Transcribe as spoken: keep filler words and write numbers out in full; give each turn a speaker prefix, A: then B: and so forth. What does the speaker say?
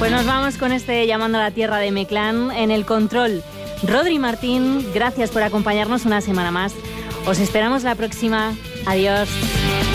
A: Pues nos vamos con este Llamando a la Tierra de M-Clan. En el control, Rodri Martín, gracias por acompañarnos una semana más. Os esperamos la próxima. Adiós.